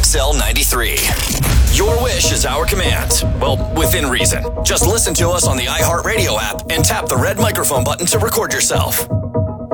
XL 93. Your wish is our command. Well, within reason. Just listen to us on the iHeartRadio app and tap the red microphone button to record yourself.